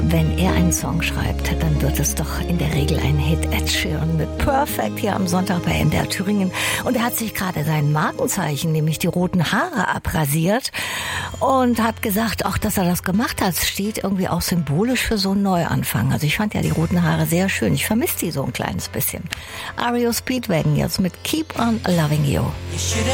wenn er einen Song schreibt, dann wird es doch in der Regel ein Hit. Ed Sheeran mit Perfect hier am Sonntag bei NDR Thüringen. Und er hat sich gerade sein Markenzeichen, nämlich die roten Haare, abrasiert und hat gesagt, auch dass er das gemacht hat, steht irgendwie auch symbolisch für so einen Neuanfang. Also ich fand ja die roten Haare sehr schön. Ich vermisse die so ein kleines bisschen. REO Speedwagon jetzt mit Keep on Loving You.